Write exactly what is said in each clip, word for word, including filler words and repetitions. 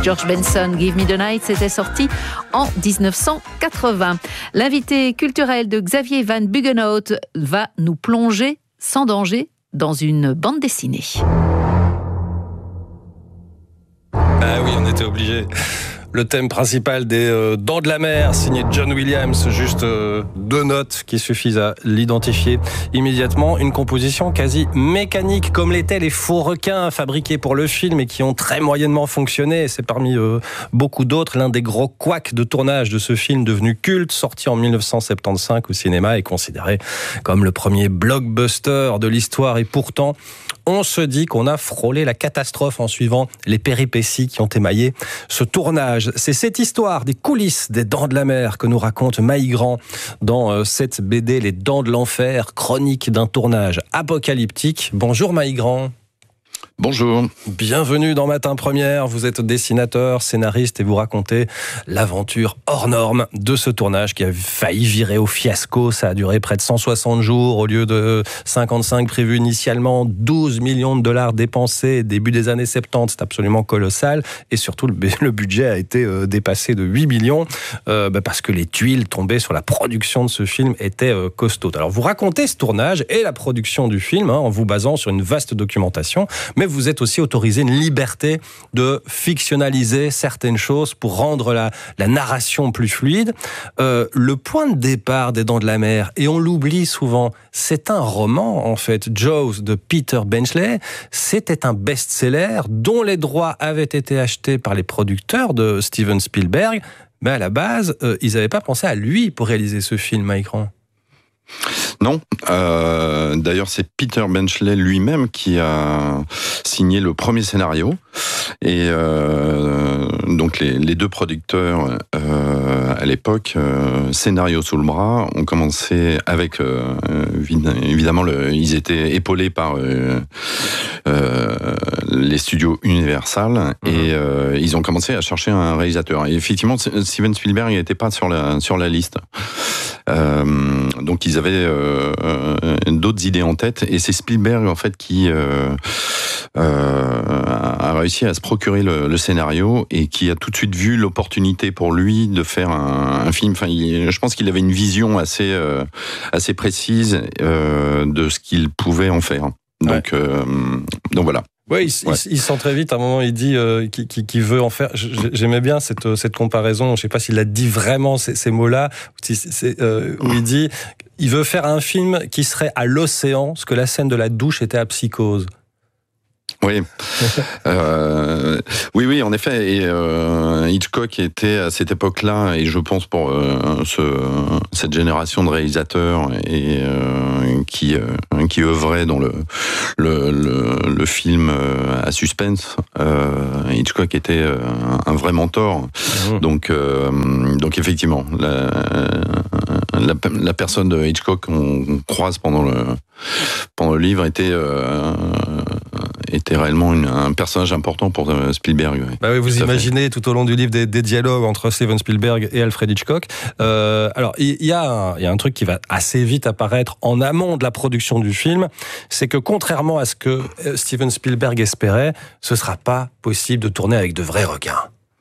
George Benson, Give Me the Night, c'était sorti en dix-neuf cent quatre-vingts. L'invité culturel de Xavier Van Buggenhout va nous plonger sans danger dans une bande dessinée. Ah oui, on était obligés. Le thème principal des euh, Dents de la Mer, signé John Williams, juste euh, deux notes qui suffisent à l'identifier immédiatement. Une composition quasi mécanique, comme l'étaient les faux requins fabriqués pour le film et qui ont très moyennement fonctionné. C'est parmi euh, beaucoup d'autres l'un des gros couacs de tournage de ce film devenu culte, sorti en dix-neuf cent soixante-quinze au cinéma et considéré comme le premier blockbuster de l'histoire. Et pourtant, on se dit qu'on a frôlé la catastrophe en suivant les péripéties qui ont émaillé ce tournage. C'est cette histoire des coulisses des Dents de la Mer que nous raconte Maï Grand dans cette B D Les Dents de l'Enfer, chronique d'un tournage apocalyptique. Bonjour Maï Grand. Bonjour. Bienvenue dans Matin Première. Vous êtes dessinateur, scénariste et vous racontez l'aventure hors norme de ce tournage qui a failli virer au fiasco. Ça a duré près de cent soixante jours au lieu de cinquante-cinq prévus initialement. douze millions de dollars dépensés début des années soixante-dix. C'est absolument colossal. Et surtout, le, le budget a été euh, dépassé de huit millions euh, bah parce que les tuiles tombées sur la production de ce film étaient euh, costaudes. Alors, vous racontez ce tournage et la production du film hein, en vous basant sur une vaste documentation. Mais vous êtes aussi autorisé une liberté de fictionnaliser certaines choses pour rendre la, la narration plus fluide. Euh, le point de départ des Dents de la Mer, et on l'oublie souvent, c'est un roman en fait. Jaws de Peter Benchley, c'était un best-seller dont les droits avaient été achetés par les producteurs de Steven Spielberg. Mais à la base, euh, ils n'avaient pas pensé à lui pour réaliser ce film à écran. Non, euh, d'ailleurs c'est Peter Benchley lui-même qui a signé le premier scénario et euh, donc les, les deux producteurs euh, à l'époque, euh, scénario sous le bras, ont commencé avec euh, évidemment le, ils étaient épaulés par euh, euh, les studios Universal mmh. et euh, ils ont commencé à chercher un réalisateur. Et effectivement, Steven Spielberg n'était pas sur la sur la liste. Euh, donc ils avaient euh, d'autres idées en tête et c'est Spielberg en fait qui euh, euh, a réussi à se procurer le, le scénario et qui a tout de suite vu l'opportunité pour lui de faire un, un film. Enfin, il, je pense qu'il avait une vision assez euh, assez précise euh, de ce qu'il pouvait en faire. Donc ouais. euh, donc voilà. Oui, il, ouais. il, il sent très vite, à un moment, il dit euh, qu'il, qu'il veut en faire... J'aimais bien cette, cette comparaison, je ne sais pas s'il a dit vraiment ces, ces mots-là, c'est, euh, où il dit il veut faire un film qui serait à l'océan, ce que la scène de la douche était à Psychose. Oui, euh, oui, oui, en effet. Et euh, Hitchcock était à cette époque-là, et je pense pour euh, ce, cette génération de réalisateurs et euh, qui euh, qui œuvraient dans le le, le, le film à suspense. Euh, Hitchcock était euh, un vrai mentor. Mmh. Donc euh, donc effectivement, la, la la personne de Hitchcock qu'on croise pendant le pendant le livre était euh, était réellement une, un personnage important pour Spielberg. Oui. Bah oui, vous tout imaginez tout au long du livre des, des dialogues entre Steven Spielberg et Alfred Hitchcock. Euh, alors, il y, y, y a un truc qui va assez vite apparaître en amont de la production du film, c'est que contrairement à ce que Steven Spielberg espérait, ce ne sera pas possible de tourner avec de vrais requins.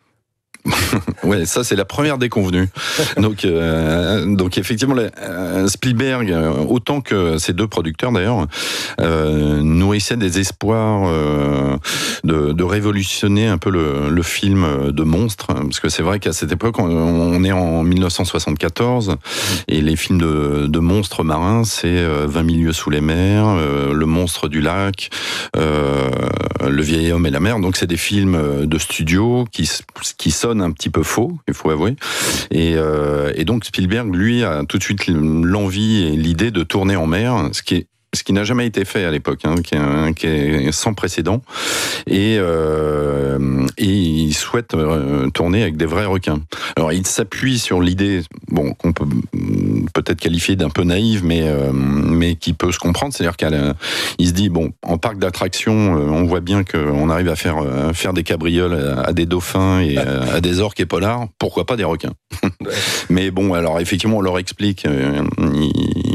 Ouais, ça c'est la première déconvenue. Donc, euh, donc effectivement, euh, Spielberg, autant que ses deux producteurs d'ailleurs, euh, nourrissaient des espoirs euh, de, de révolutionner un peu le, le film de monstres, parce que c'est vrai qu'à cette époque, on, on est en dix-neuf cent soixante-quatorze, et les films de, de monstres marins, c'est vingt mille lieues sous les mers, euh, Le monstre du lac, euh, Le vieil homme et la mer. Donc c'est des films de studio qui qui sonnent un petit peu faux, il faut avouer. Et, euh, et donc Spielberg, lui, a tout de suite l'envie et l'idée de tourner en mer, ce qui est ce qui n'a jamais été fait à l'époque, hein, qui, est, qui est sans précédent. Et, euh, et il souhaite euh, tourner avec des vrais requins. Alors il s'appuie sur l'idée, bon, qu'on peut peut-être qualifier d'un peu naïve, mais euh, mais qui peut se comprendre. C'est-à-dire qu'il se dit, bon, en parc d'attractions, euh, on voit bien qu'on arrive à faire euh, faire des cabrioles à, à des dauphins et à, à des orques et polars. Pourquoi pas des requins? Mais bon, alors effectivement, on leur explique, euh, il,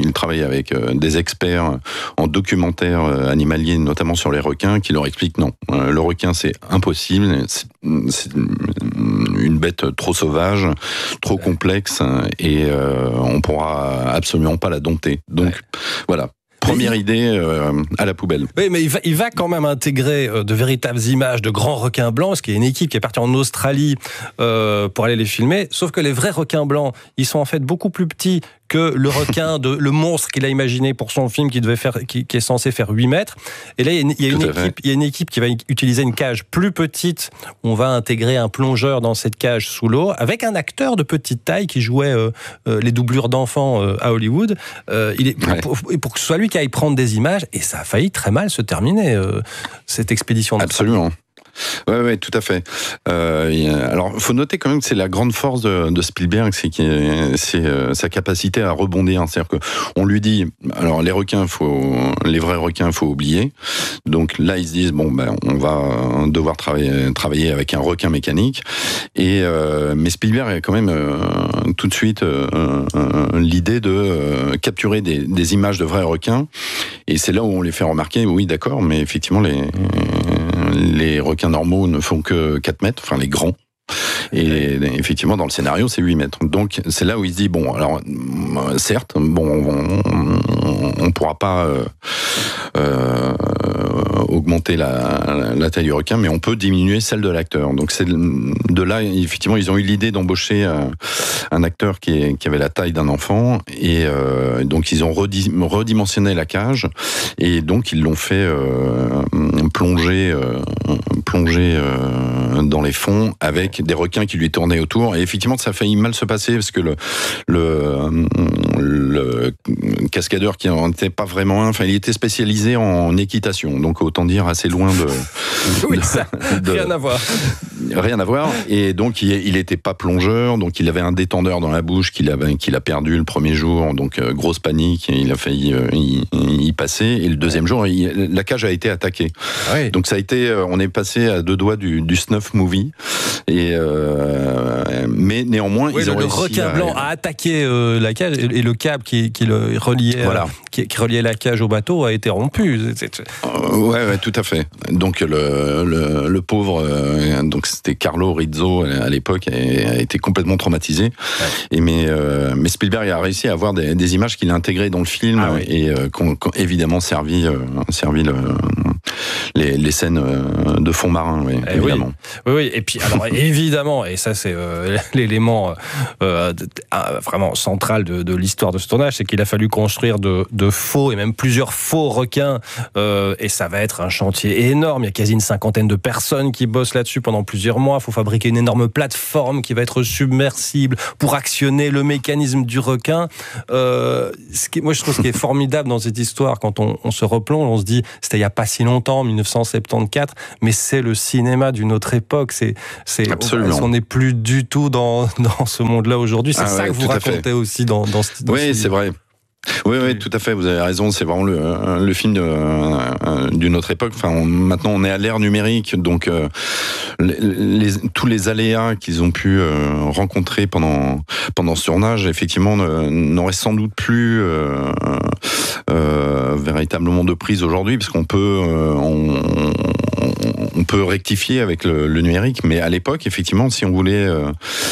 il travaille avec des experts en documentaire animalier, notamment sur les requins, qui leur expliquent non, le requin c'est impossible, c'est, c'est une bête trop sauvage, trop complexe, et euh, on pourra absolument pas la dompter. Donc ouais. voilà. Première il... idée euh, à la poubelle. Oui, mais il va, il va quand même intégrer euh, de véritables images de grands requins blancs, parce qu'il y a une équipe qui est partie en Australie euh, pour aller les filmer. Sauf que les vrais requins blancs, ils sont en fait beaucoup plus petits que le requin, de, le monstre qu'il a imaginé pour son film qui, devait faire, qui, qui est censé faire huit mètres. Et là, il y a une, il y a une équipe, il y a une équipe qui va utiliser une cage plus petite. On va intégrer un plongeur dans cette cage sous l'eau, avec un acteur de petite taille qui jouait euh, euh, les doublures d'enfants euh, à Hollywood. Euh, il est, ouais. pour, pour que ce soit lui qui aille prendre des images, et ça a failli très mal se terminer, euh, cette expédition. Absolument. Oui, ouais, tout à fait. Euh, alors, il faut noter quand même que c'est la grande force de, de Spielberg, c'est, c'est euh, sa capacité à rebondir. C'est-à-dire qu'on lui dit, alors les requins, faut, les vrais requins, faut oublier. Donc là, ils se disent, bon, ben, on va devoir travailler, travailler avec un requin mécanique. Et euh, mais Spielberg a quand même euh, tout de suite euh, euh, l'idée de euh, capturer des, des images de vrais requins. Et c'est là où on les fait remarquer, oui, d'accord, mais effectivement, les, les requins normaux ne font que quatre mètres, enfin les grands. Et effectivement, dans le scénario, c'est huit mètres. Donc, c'est là où il se dit, bon, alors, certes, bon, on ne pourra pas euh, euh, augmenter la, la taille du requin, mais on peut diminuer celle de l'acteur. Donc, c'est de là, effectivement, ils ont eu l'idée d'embaucher un, un acteur qui, est, qui avait la taille d'un enfant, et euh, donc, ils ont redimensionné la cage, et donc, ils l'ont fait euh, plonger, euh, plonger euh, dans les fonds avec des requins qui lui tournaient autour, et effectivement ça a failli mal se passer parce que le le, le cascadeur qui n'en était pas vraiment un, enfin il était spécialisé en équitation, donc autant dire assez loin de, oui, ça, de rien à voir rien à voir, et donc il, il était pas plongeur, donc il avait un détendeur dans la bouche qu'il avait qu'il a perdu le premier jour, donc euh, grosse panique, il a failli euh, y, y passer, et le deuxième ouais. jour il, la cage a été attaquée. Oui. Donc ça a été, on est passé à deux doigts du, du snuff movie, et euh, mais néanmoins oui, ils le, ont le requin à... blanc a attaqué euh, la cage, et le câble qui, qui le reliait voilà. euh, qui, qui reliait la cage au bateau a été rompu. C'est... Euh, ouais, ouais, tout à fait. Donc le le, le pauvre euh, donc c'était Carlo Rizzo à l'époque, a, a été complètement traumatisé. Ouais. Et mais euh, mais Spielberg a réussi à avoir des, des images qu'il a intégrées dans le film ah, oui. et euh, qui ont évidemment servi euh, servi le Les, les scènes de fond marin, oui, eh évidemment. Oui, oui, et puis alors évidemment, et ça c'est euh, l'élément euh, vraiment central de, de l'histoire de ce tournage, c'est qu'il a fallu construire de, de faux et même plusieurs faux requins, euh, et ça va être un chantier énorme. Il y a quasi une cinquantaine de personnes qui bossent là-dessus pendant plusieurs mois. Il faut fabriquer une énorme plateforme qui va être submersible pour actionner le mécanisme du requin. Euh, ce qui, moi, je trouve ce qui est formidable dans cette histoire, quand on, on se replonge, on se dit, c'était il n'y a pas si longtemps, dix-neuf cent soixante-quatrize, mais c'est le cinéma d'une autre époque. C'est, c'est, Absolument. On n'est plus du tout dans, dans ce monde-là aujourd'hui. C'est ah ça ouais, que vous racontez aussi dans, dans, dans oui, ce c'est vrai. Oui, oui, tout à fait. Vous avez raison. C'est vraiment le, le film de, euh, d'une autre époque. Enfin, on, maintenant, on est à l'ère numérique, donc euh, les, les, tous les aléas qu'ils ont pu euh, rencontrer pendant pendant ce tournage, effectivement, n'auraient sans doute plus euh, euh, véritablement de prise aujourd'hui, parce qu'on peut euh, on, on peut rectifier avec le, le numérique, mais à l'époque, effectivement, si on voulait, euh,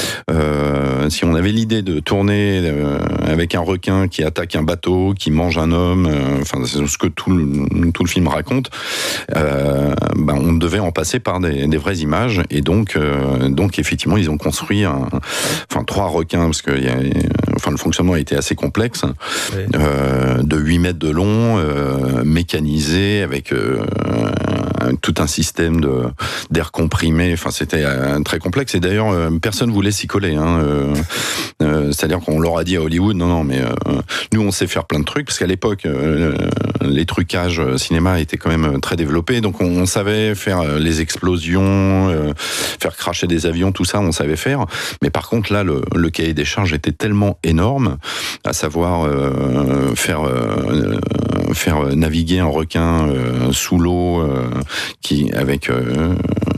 euh, si on avait l'idée de tourner euh, avec un requin qui attaque un bateau, qui mange un homme, euh, enfin c'est ce que tout le, tout le film raconte, euh, ben, on devait en passer par des, des vraies images, et donc, euh, donc effectivement, ils ont construit un, enfin trois requins, parce que y a, enfin le fonctionnement a été assez complexe, oui. euh, de huit mètres de long, euh, mécanisé avec euh, tout un système de d'air comprimé. Enfin, c'était euh, très complexe. Et d'ailleurs, euh, personne voulait s'y coller. Hein. Euh, euh, c'est-à-dire qu'on leur a dit à Hollywood, non, non, mais euh, nous, on sait faire plein de trucs, parce qu'à l'époque, euh, les trucages cinéma étaient quand même très développés. Donc, on, on savait faire les explosions, euh, faire cracher des avions, tout ça, on savait faire. Mais par contre, là, le, le cahier des charges était tellement énorme, à savoir euh, faire euh, faire naviguer un requin euh, sous l'eau, euh, qui avec euh,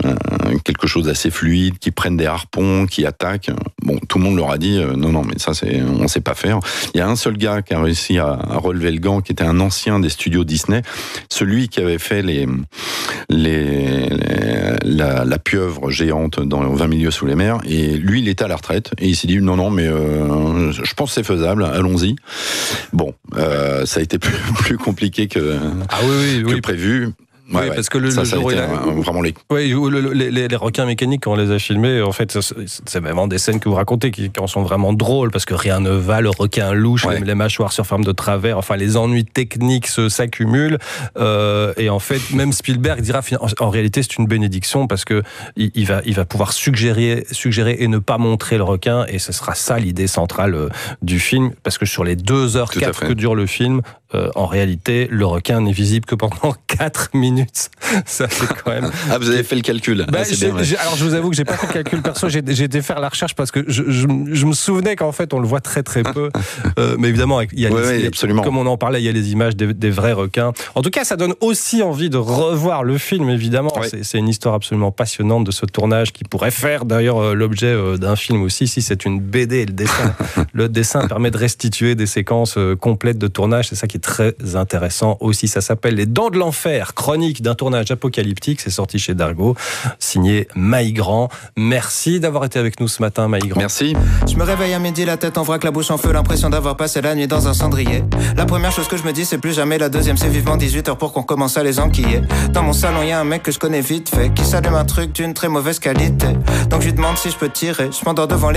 quelque chose d'assez fluide, qui prennent des harpons, qui attaquent. Bon, tout le monde leur a dit euh, non, non, mais ça, c'est, on sait pas faire. Il y a un seul gars qui a réussi à, à relever le gant, qui était un ancien des studios Disney, celui qui avait fait les, les, les la, la pieuvre géante dans vingt milieux sous les mers. Et lui, il était à la retraite et il s'est dit non, non, mais euh, je pense que c'est faisable. Allons-y. Bon, euh, ça a été plus, plus compliqué que, ah oui, oui, que oui. prévu. Oui, ouais, parce que le, ça, le ça jour a été a... vraiment les... Oui, le, le, les, les requins mécaniques, quand on les a filmés, en fait, c'est vraiment des scènes que vous racontez qui, qui en sont vraiment drôles, parce que rien ne va, le requin louche, ouais. les, les mâchoires sur forme de travers, enfin, les ennuis techniques se, s'accumulent, euh, et en fait, même Spielberg dira, en, en réalité, c'est une bénédiction, parce que il, il, va, il va pouvoir suggérer, suggérer et ne pas montrer le requin, et ce sera ça l'idée centrale euh, du film, parce que sur les deux heures quatre que dure le film, euh, en réalité, le requin n'est visible que pendant quatre minutes. Ça, c'est quand même... Ah, vous avez fait le calcul. Bah, ah, c'est j'ai, bien, ouais. j'ai, alors, je vous avoue que j'ai pas fait le calcul perso. J'ai, j'ai été faire la recherche parce que je, je, je me souvenais qu'en fait, on le voit très très peu. Euh, mais évidemment, il y a, ouais, les, ouais, absolument. Comme on en parlait, il y a les images des, des vrais requins. En tout cas, ça donne aussi envie de revoir le film, évidemment. Ouais. C'est, c'est une histoire absolument passionnante de ce tournage qui pourrait faire d'ailleurs euh, l'objet euh, d'un film aussi, si c'est une B D. Le dessin, le dessin permet de restituer des séquences euh, complètes de tournage. C'est ça qui est très intéressant aussi. Ça s'appelle Les Dents de l'Enfer, chronique d'un tournage apocalyptique. C'est sorti chez Dargaud, signé Maïgrand. Merci d'avoir été avec nous ce matin, Maïgrand. Merci. Je me réveille à midi, la tête en vrac, la bouche en feu, l'impression d'avoir passé la nuit dans un cendrier. La première chose que je me dis, c'est plus jamais. La deuxième, c'est vivement dix-huit heures pour qu'on commence à les enquiller. Dans mon salon, y a un mec que je connais vite fait, qui s'allume un truc d'une très mauvaise qualité. Donc je lui demande si je peux tirer. Je m'endors devant les